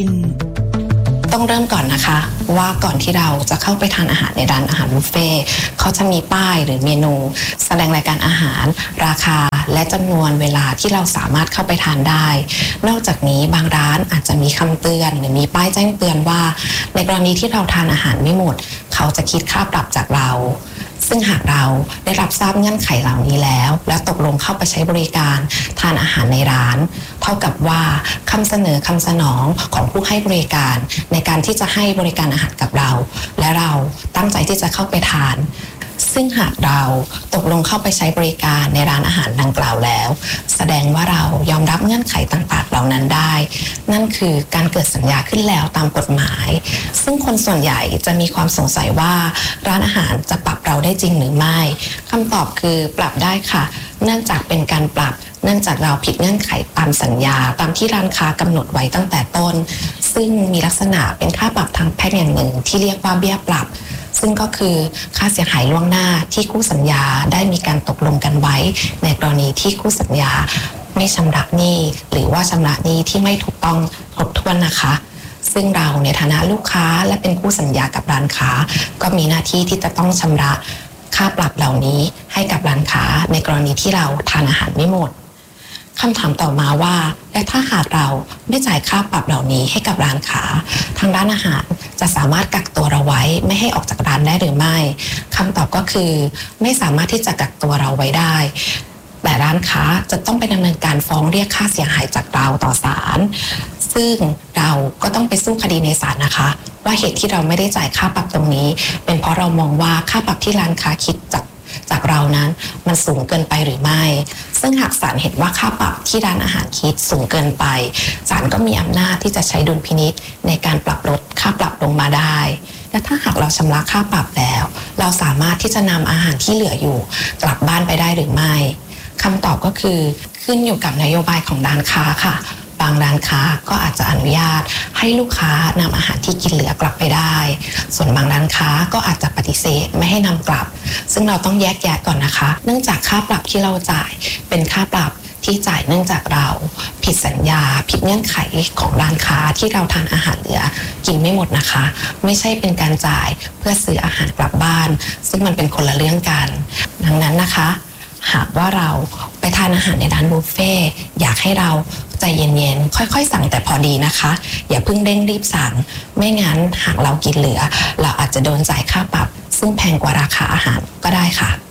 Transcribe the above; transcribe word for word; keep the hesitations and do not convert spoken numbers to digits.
ต้องเริ่มก่อนนะคะว่าก่อนที่เราจะเข้าไปทานอาหารในร้านอาหารบุฟเฟ่ต์เขาจะมีป้ายหรือเมนูแสดงรายการอาหารราคาและจำนวนเวลาที่เราสามารถเข้าไปทานได้นอกจากนี้บางร้านอาจจะมีคำเตือนหรือมีป้ายแจ้งเตือนว่าในกรณีที่เราทานอาหารไม่หมดเขาจะคิดค่าปรับจากเราซึ่งหากเราได้รับทราบเงื่อนไขเหล่านี้แล้วและตกลงเข้าไปใช้บริการทานอาหารในร้านเท่ากับว่าคำเสนอคำสนองของผู้ให้บริการในการที่จะให้บริการอาหารกับเราและเราตั้งใจที่จะเข้าไปทานซึ่งหากเราตกลงเข้าไปใช้บริการในร้านอาหารดังกล่าวแล้วแสดงว่าเรายอมรับเงื่อนไขต่างๆเหล่านั้นได้นั่นคือการเกิดสัญญาขึ้นแล้วตามกฎหมายซึ่งคนส่วนใหญ่จะมีความสงสัยว่าร้านอาหารจะปรับเราได้จริงหรือไม่คำตอบคือปรับได้ค่ะเนื่องจากเป็นการปรับเนื่องจากเราผิดเงื่อนไขตามสัญญาตามที่ร้านค้ากำหนดไว้ตั้งแต่ต้นซึ่งมีลักษณะเป็นค่าปรับทางแพ่งอย่างหนึ่งที่เรียกว่าเบี้ยปรับซึ่งก็คือค่าเสียหายล่วงหน้าที่คู่สัญญาได้มีการตกลงกันไว้ในกรณีที่คู่สัญญาไม่ชำระหนี้หรือว่าชำระหนี้ที่ไม่ถูกต้องครบถ้วนนะคะซึ่งเราในฐานะลูกค้าและเป็นคู่สัญญากับร้านค้าก็มีหน้าที่ที่จะต้องชำระค่าปรับเหล่านี้ให้กับร้านค้าในกรณีที่เราทานอาหารไม่หมดคำถามต่อมาว่าและถ้าหากเราไม่จ่ายค่าปรับเหล่านี้ให้กับร้านค้าทางร้านอาหารจะสามารถกักตัวเราไว้ไม่ให้ออกจากร้านได้หรือไม่คำตอบก็คือไม่สามารถที่จะกักตัวเราไว้ได้แต่ร้านค้าจะต้องไปดำเนินการฟ้องเรียกค่าเสียหายจากเราต่อศาลซึ่งเราก็ต้องไปสู้คดีในศาลนะคะว่าเหตุที่เราไม่ได้จ่ายค่าปรับตรงนี้เป็นเพราะเรามองว่าค่าปรับที่ร้านค้าคิดจากจากเรานั้นมันสูงเกินไปหรือไม่ซึ่งหากศาลเห็นว่าค่าปรับที่ร้านอาหารคิดสูงเกินไปศาลก็มีอำนาจที่จะใช้ดุลพินิจในการปรับลดค่าปรับลงมาได้และถ้าหากเราชำระค่าปรับแล้วเราสามารถที่จะนำอาหารที่เหลืออยู่กลับบ้านไปได้หรือไม่คำตอบก็คือขึ้นอยู่กับนโยบายของร้านค้าค่ะบางร้านค้าก็อาจจะอนุญาตให้ลูกค้านำอาหารที่กินเหลือกลับไปได้ส่วนบางร้านค้าก็อาจจะปฏิเสธไม่ให้นำกลับซึ่งเราต้องแยกแยะก่อนนะคะเนื่องจากค่าปรับที่เราจ่ายเป็นค่าปรับที่จ่ายเนื่องจากเราผิดสัญญาผิดเงื่อนไขของร้านค้าที่เราทานอาหารเหลือกินไม่หมดนะคะไม่ใช่เป็นการจ่ายเพื่อซื้ออาหารกลับบ้านซึ่งมันเป็นคนละเรื่องกันดังนั้นนะคะหากว่าเราไปทานอาหารในร้านบุฟเฟ่ต์อยากให้เราใจเย็นๆค่อยๆสั่งแต่พอดีนะคะอย่าเพิ่งเร่งรีบสั่งไม่งั้นหากเรากินเหลือเราอาจจะโดนจ่ายค่าปรับซึ่งแพงกว่าราคาอาหารก็ได้ค่ะ